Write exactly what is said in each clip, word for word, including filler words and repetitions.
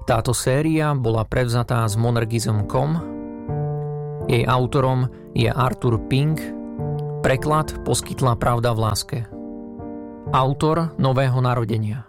Táto séria bola prevzatá z monergism bodka com. Jej autorom je Arthur Pink. Preklad poskytla Pravda v láske. Autor Nového narodenia.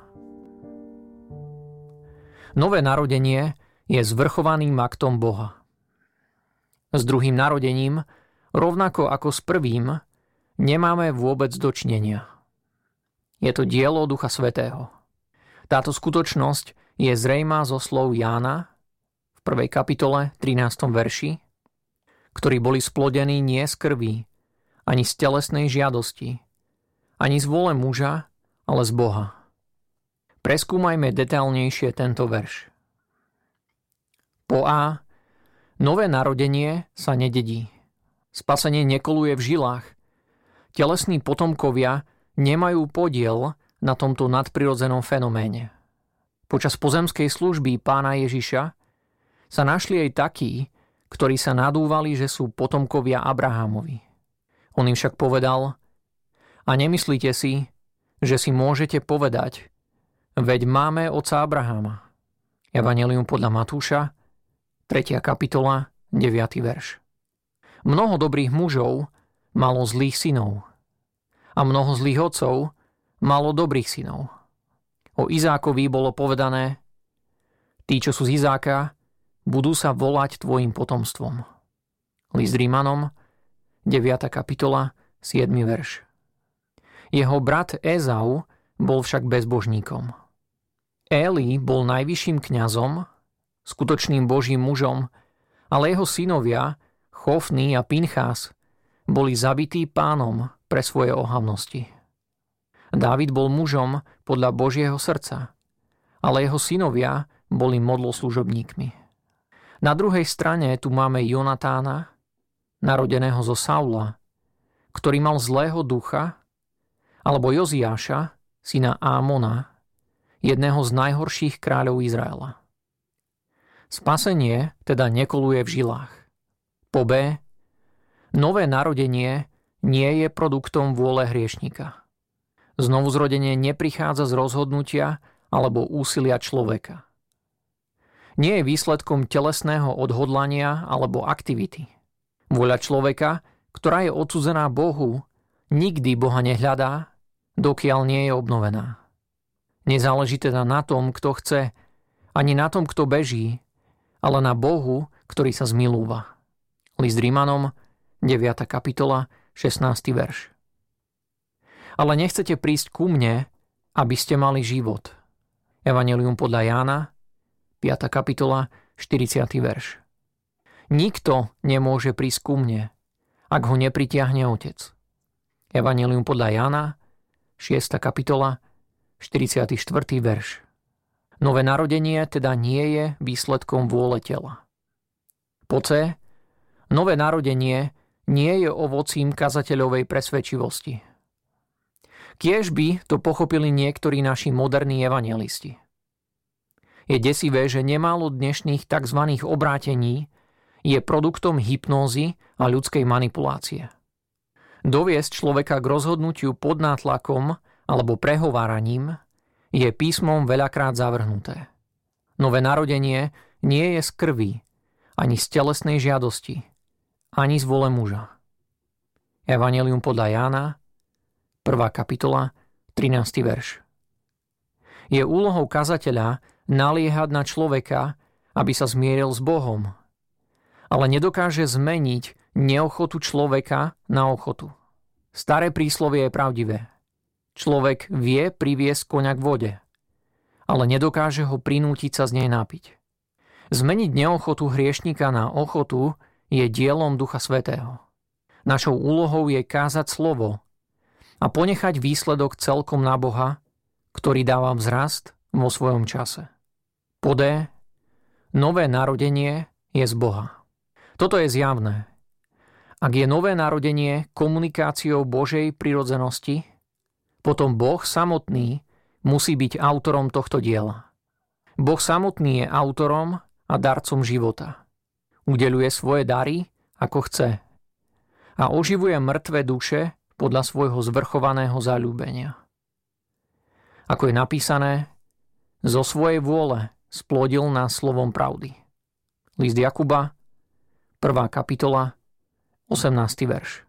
Nové narodenie je zvrchovaným aktom Boha. S druhým narodením, rovnako ako s prvým, nemáme vôbec dočinenia. Je to dielo Ducha Svätého. Táto skutočnosť je zrejmá zo slov Jána v prvej kapitole trinástom verši, ktorí boli splodení nie z krvi, ani z telesnej žiadosti, ani z vôle muža, ale z Boha. Preskúmajme detailnejšie tento verš. Po A. Nové narodenie sa nededí. Spasenie nekoluje v žilách. Telesní potomkovia nemajú podiel na tomto nadprirodzenom fenoméne. Počas pozemskej služby Pána Ježiša sa našli aj takí, ktorí sa nadúvali, že sú potomkovia Abrahámovi. On im však povedal: a nemyslíte si, že si môžete povedať, veď máme otca Abraháma. Evanjelium podľa Matúša, tretia kapitola, deviaty verš. Mnoho dobrých mužov malo zlých synov a mnoho zlých otcov malo dobrých synov. O Izákovi bolo povedané: tí, čo sú z Izáka, budú sa volať tvojim potomstvom. List Rímanom, deviata kapitola, siedmy verš. Jeho brat Ézau bol však bezbožníkom. Éli bol najvyšším kňazom, skutočným božím mužom, ale jeho synovia, Chofný a Pinchás, boli zabití Pánom pre svoje ohavnosti. Dávid bol mužom podľa Božieho srdca, ale jeho synovia boli modloslužobníkmi. Na druhej strane tu máme Jonatána, narodeného zo Saula, ktorý mal zlého ducha, alebo Joziáša, syna Ámona, jedného z najhorších kráľov Izraela. Spasenie teda nekoluje v žilách. Po B. Nové narodenie nie je produktom vôle hriešnika. Znovuzrodenie neprichádza z rozhodnutia alebo úsilia človeka. Nie je výsledkom telesného odhodlania alebo aktivity. Vôľa človeka, ktorá je odsudzená Bohu, nikdy Boha nehľadá, dokiaľ nie je obnovená. Nezáleží teda na tom, kto chce, ani na tom, kto beží, ale na Bohu, ktorý sa zmilúva. List Rímanom, deviata kapitola, šestnásty verš. Ale nechcete prísť ku mne, aby ste mali život. Evanjelium podľa Jána, piata kapitola, štyridsiaty verš. Nikto nemôže prísť ku mne, ak ho nepritiahne Otec. Evanjelium podľa Jána, šiesta kapitola, štyridsiaty štvrtý verš. Nové narodenie teda nie je výsledkom vôle tela. Po C. Nové narodenie nie je ovocím kazateľovej presvedčivosti. Kiež by to pochopili niektorí naši moderní evanjelisti. Je desivé, že nemálo dnešných tzv. Obrátení je produktom hypnózy a ľudskej manipulácie. Doviesť človeka k rozhodnutiu pod nátlakom alebo prehováraním je písmom veľakrát zavrhnuté. Nové narodenie nie je z krvi, ani z telesnej žiadosti, ani z vôle muža. Evanjelium podľa Jána, prvá kapitola, trinásty verš. Je úlohou kazateľa naliehať na človeka, aby sa zmieril s Bohom, ale nedokáže zmeniť neochotu človeka na ochotu. Staré príslovie je pravdivé. Človek vie priviesť koňa k vode, ale nedokáže ho prinútiť sa z nej napiť. Zmeniť neochotu hriešnika na ochotu je dielom Ducha Svätého. Našou úlohou je kázať slovo a ponechať výsledok celkom na Boha, ktorý dáva vzrast vo svojom čase. Po D. Nové narodenie je z Boha. Toto je zjavné. Ak je nové narodenie komunikáciou Božej prirodzenosti, potom Boh samotný musí byť autorom tohto diela. Boh samotný je autorom a darcom života. Udeľuje svoje dary, ako chce, a oživuje mŕtve duše podľa svojho zvrchovaného zaľúbenia. Ako je napísané, zo svojej vôle splodil nás slovom pravdy. List Jakuba, prvá kapitola, osemnásty verš.